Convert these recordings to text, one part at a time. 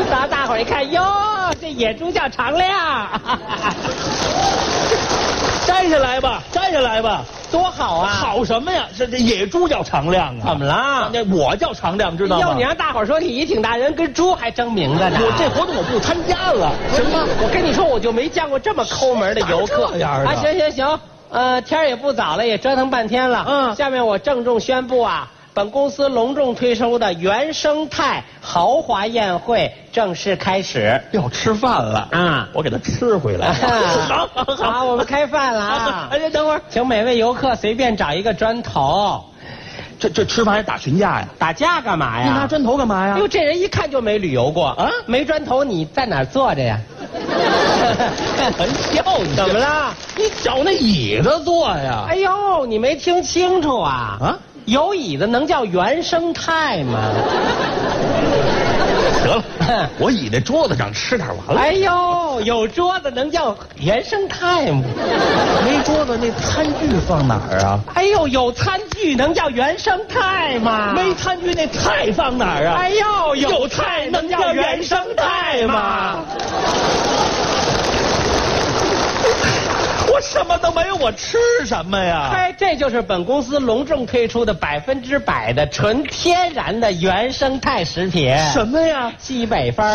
大伙儿一看，哟，这野猪叫常亮。 摘下来吧，摘下来吧， 多好啊！ 好什么呀？这野猪叫常亮啊？ 怎么了？ 那我叫常亮，知道吗？ 要你让大伙儿说你挺大人，跟猪还争名字呢。 我这活动我不参加了。 什么？我跟你说，我就没见过这么抠门的游客。 这样的啊，行，天儿也不早了，也折腾半天了。下面我郑重宣布啊。本公司隆重推出的原生态豪华宴会正式开始。 要吃饭了啊！我给他吃回来。 好，我们开饭了啊！ 哎，等会儿， 请每位游客随便找一个砖头。 这吃饭还打群架呀？ 打架干嘛呀？ 你拿砖头干嘛呀？ 哎呦，这人一看就没旅游过啊！没砖头，你在哪儿坐着呀？ 很笑你。 怎么了？ 你找那椅子坐呀？ 哎呦，你没听清楚啊？啊？有椅子能叫原生态吗？ 得了，我倚在桌子上吃点完了。 哎呦，有桌子能叫原生态吗？ 没桌子那餐具放哪儿啊？ 哎呦，有餐具能叫原生态吗？ 没餐具那菜放哪儿啊？ 哎呦， 有菜能叫原生态吗？我什么都没有，我吃什么呀？ 哎，这就是本公司隆重推出的100%的纯天然的原生态食品。 什么呀？ 西北风。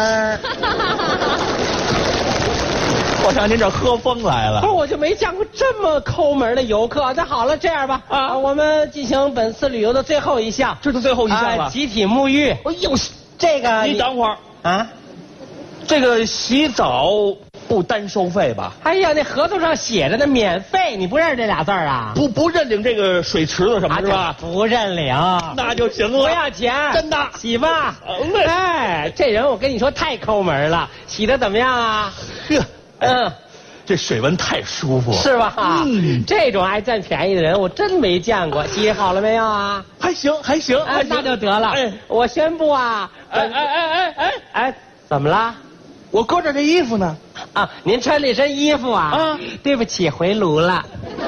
我上您这喝风来了。 不是，我就没见过这么抠门的游客。那好了，这样吧，我们进行本次旅游的最后一项。 这是最后一项了。 集体沐浴。 哎呦， 这个你等会儿啊，这个洗澡不单收费吧？ 哎呀，那合同上写着的免费，你不认识这俩字儿啊？ 不认领这个水池子什么是吧？ 不认领， 那就行了。 不要钱， 真的洗吧。哎，这人我跟你说太抠门了，洗的怎么样啊？ 这水温太舒服， 是吧？这种爱占便宜的人我真没见过。洗好了没有啊？ 还行， 那就得了。我宣布啊，哎，怎么了？ 我搁着这衣服呢。 啊，您穿了一身衣服啊？对不起，回炉了。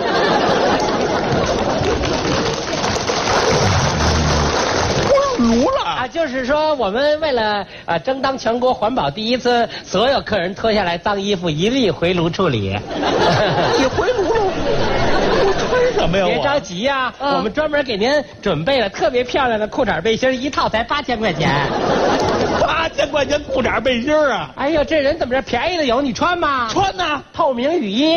炉了啊，就是说我们为了争当全国环保第一，所有客人脱下来脏衣服一律回炉处理。 你回炉了？我穿什么呀？ 别着急呀，我们专门给您准备了特别漂亮的裤衩背心，一套才8000块钱。 8000块钱裤衩背心啊！ 哎呦，这人怎么着便宜的有？你穿吗？ 穿呐， 透明雨衣。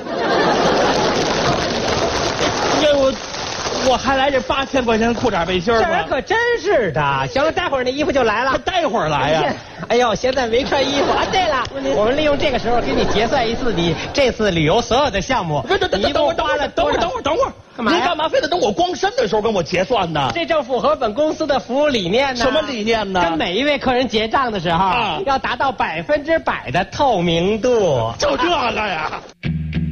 我还来这8000块钱的裤衩背心吗？ 这人可真是的。行了，待会儿那衣服就来了。 待会儿来呀？ 哎呦，现在没穿衣服啊！对了，我们利用这个时候给你结算一次你这次旅游所有的项目。 等会儿， 干嘛呀？ 你干嘛非得等我光身的时候跟我结算呢？ 这正符合本公司的服务理念呢。 什么理念呢？ 跟每一位客人结账的时候，要达到100%的透明度。 就这个呀。